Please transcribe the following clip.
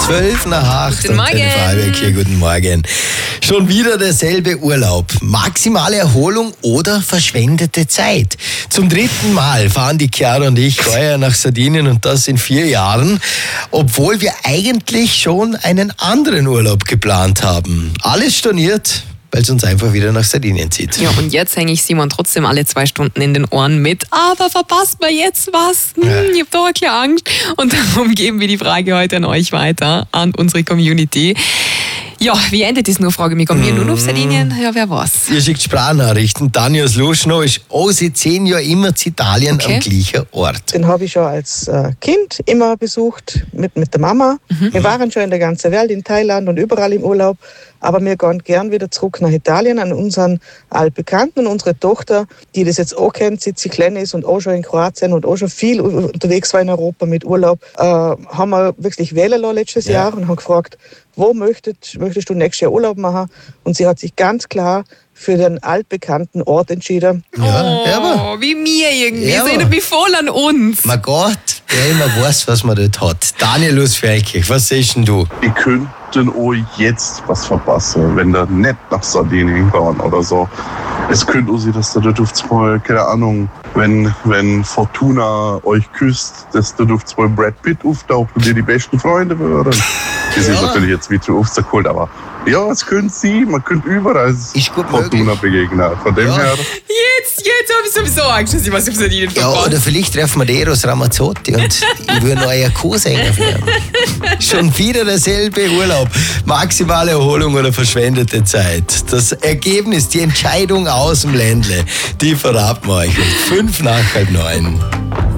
12 nach 8. Guten Morgen. Freiberg hier, guten Morgen. Schon wieder derselbe Urlaub. Maximale Erholung oder verschwendete Zeit. Zum 3. Mal fahren die Chiara und ich heuer nach Sardinien und das in 4 Jahren, obwohl wir eigentlich schon einen anderen Urlaub geplant haben. Alles storniert, weil es uns einfach wieder nach Sardinien zieht. Ja, und jetzt hänge ich Simon trotzdem alle 2 Stunden in den Ohren mit. Aber verpasst man jetzt was? Ich hab doch ein bisschen Angst. Und darum geben wir die Frage heute an euch weiter, an unsere Community. Ja, wie endet das nur? Frage mich, kommen wir nur noch auf Sardinien? Ja, wer weiß. Ihr schickt Sprachnachrichten. Daniel Sluschno ist seit 10 Jahren immer zu Italien am gleichen Ort. Den habe ich schon als Kind immer besucht mit der Mama. Wir waren schon in der ganzen Welt, in Thailand und überall im Urlaub. Aber wir gehen gern wieder zurück nach Italien an unseren Altbekannten. Und unsere Tochter, die das jetzt auch kennt, seit sie klein ist und auch schon in Kroatien und auch schon viel unterwegs war in Europa mit Urlaub, haben wir wirklich wählen lassen letztes Jahr und haben gefragt, wo möchtest du nächstes Jahr Urlaub machen? Und sie hat sich ganz klar für den altbekannten Ort entschieden. Oh, wie mir irgendwie. Das erinnert mich voll an uns. Mein Gott, wer immer weiß, was man dort hat. Daniel aus Feldkirch, was siehst denn du? Die könnten euch jetzt was verpassen, wenn ihr nicht nach Sardinien fahren oder so. Es könnte auch sein, dass ihr dort auf einmal, keine Ahnung, wenn Fortuna euch küsst, dass dort auf einmal Brad Pitt auftaucht und ihr die besten Freunde würden. Die sind natürlich jetzt wie zu aufgeholt, aber ja, es könnte sein, man könnte überall Fortuna begegnen. Von dem her. Jetzt habe ich sowieso Angst, dass ich was auf Sardinien verpasse. Ja, oder vielleicht treffen wir den Eros Ramazzotti und ich würde euer Co-Sänger werden. Schon wieder derselbe Urlaub. Maximale Erholung oder verschwendete Zeit. Das Ergebnis, die Entscheidung aus dem Ländle, die verraten wir euch um 8:55.